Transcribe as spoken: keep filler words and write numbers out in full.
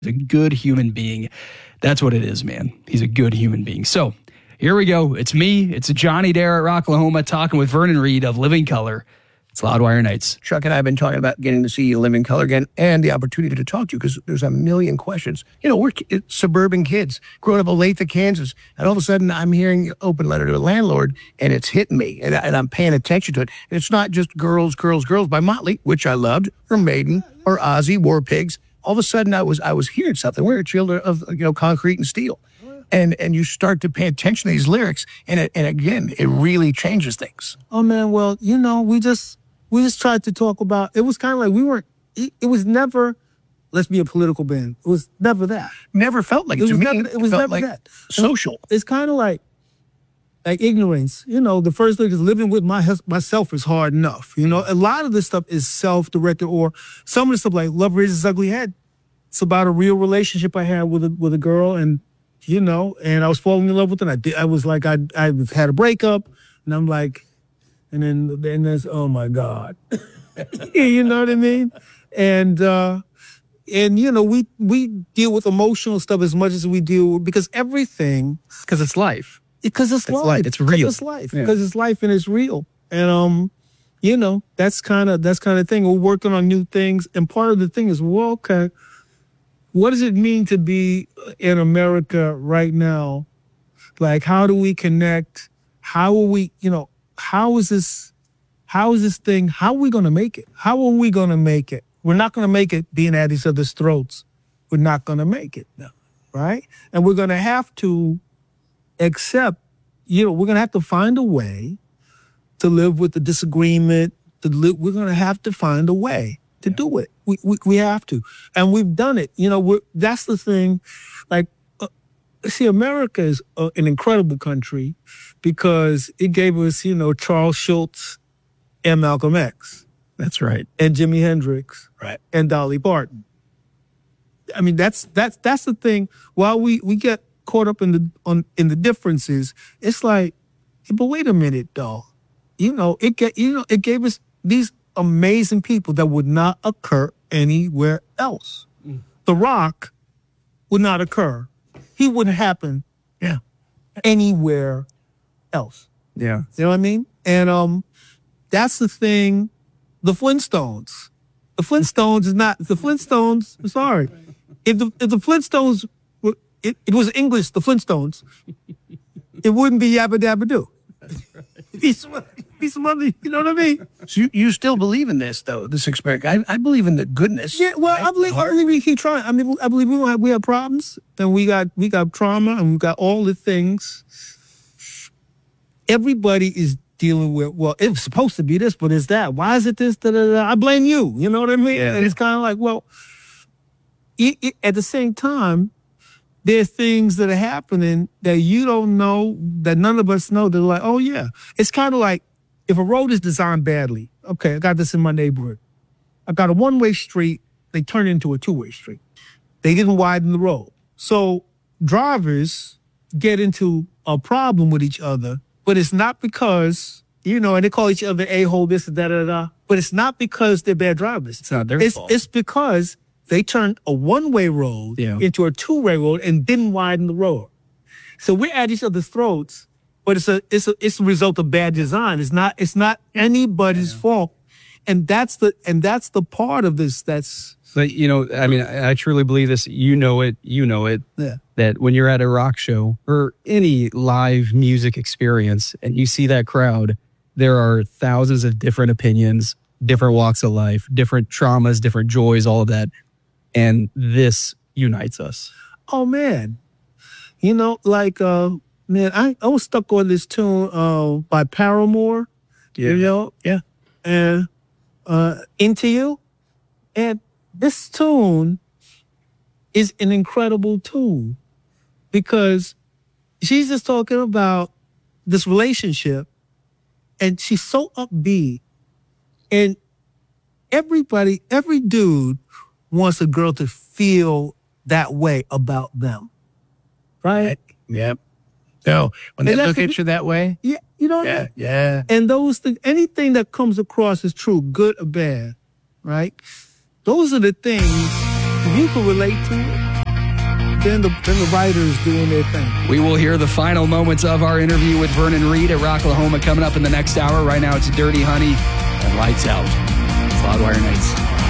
He's a good human being. That's what it is, man. He's a good human being. So here we go. It's me. It's Johnny Dare at Rocklahoma talking with Vernon Reid of Living Color. It's Loudwire Nights. Chuck and I have been talking about getting to see you Living Color again and the opportunity to talk to you because there's a million questions. You know, we're ki- suburban kids growing up in Olathe, Kansas, and all of a sudden I'm hearing open letter to a landlord and it's hitting me and, I, and I'm paying attention to it. And it's not just Girls, Girls, Girls by Motley, which I loved, or Maiden, or Ozzy, War Pigs. All of a sudden I was I was hearing something. We're children of, you know, concrete and steel. And and you start to pay attention to these lyrics, and it, and again, it really changes things. Oh man, well, you know, we just we just tried to talk about. It was kind of like we weren't. It, it was never. Let's be a political band. It was never that. Never felt like it, It to was me. never, it was felt never like that. social. It's kind of like like ignorance. You know, the first thing is living with my myself is hard enough. You know, a lot of this stuff is self-directed, or some of the stuff like Love Raises Its Ugly Head. It's about a real relationship I had with a, with a girl, and you know, and I was falling in love with her. And I did. I was like, I I had a breakup, and I'm like, and then then there's oh my God, you know what I mean? And uh, and you know, we we deal with emotional stuff as much as we deal with, because everything Because it's life. because it's, It's life. life. It's 'Cause real. It's life. Yeah. Because it's life and it's real. And um, you know, that's kind of that's kind of thing. We're working on new things, and part of the thing is, well, okay, what does it mean to be in America right now? Like, how do we connect? How are we, you know, how is this, how is this thing, how are we going to make it? How are we going to make it? We're not going to make it being at each other's throats. We're not going to make it, no, right? And we're going to have to accept, you know, we're going to have to find a way to live with the disagreement. To live, we're going to have to find a way to yeah. do it. We, we we have to, and we've done it. You know, we're, that's the thing. Like, uh, see, America is uh, an incredible country because it gave us, you know, Charles Schultz and Malcolm X. That's right. And Jimi Hendrix. Right. And Dolly Parton. I mean, that's that's that's the thing. While we we get caught up in the on in the differences, it's like, but wait a minute, though. You know, it get you know it gave us these amazing people that would not occur anywhere else. Mm. The Rock would not occur. He wouldn't happen yeah. anywhere else. Yeah. You know what I mean? And um, that's the thing. The Flintstones. The Flintstones is not, the Flintstones, I'm sorry. If the, if the Flintstones, were, it, it was English, the Flintstones, it wouldn't be Yabba Dabba Doo. That's right. Be some, be some other, you know what I mean? So you, you still believe in this, though, this experiment. I, I believe in the goodness. Yeah, well, right? I believe I believe we keep trying. I mean, I believe we have we have problems, and we got we got trauma, and we got all the things. Everybody is dealing with. Well, it was supposed to be this, but it's that. Why is it this? Da, da, da? I blame you. You know what I mean? Yeah. And it's kind of like, well, it, it, at the same time, there are things that are happening that you don't know, that none of us know. They're like, oh yeah, it's kind of like if a road is designed badly. Okay, I got this in my neighborhood. I got a one-way street. They turned it into a two-way street. They didn't widen the road. So drivers get into a problem with each other, but it's not because, you know, and they call each other a-hole, this and da da da. But it's not because they're bad drivers. It's not their it's, fault. It's because they turned a one-way road yeah. into a two-way road and didn't widen the road. So we're at each other's throats, but it's a it's a it's a result of bad design. It's not it's not anybody's yeah. fault, and that's the and that's the part of this that's. But you know, I mean, I, I truly believe this. You know it. You know it. Yeah. That when you're at a rock show or any live music experience, and you see that crowd, there are thousands of different opinions, different walks of life, different traumas, different joys, all of that. And this unites us. Oh, man. You know, like, uh, man, I, I was stuck on this tune uh, by Paramore. Yeah. You know? Yeah. And uh, Into You. And this tune is an incredible tune because she's just talking about this relationship and she's so upbeat. And everybody, every dude wants a girl to feel that way about them. Right? Yep. So when they look at you that way. Yeah. You know what yeah, I mean? Yeah. And those things, anything that comes across as true, good or bad, right? Those are the things you can relate to. then the then the writers doing their thing. We will hear the final moments of our interview with Vernon Reid at Rocklahoma coming up in the next hour. Right now, it's Dirty Honey and Lights Out. Loudwire Nights.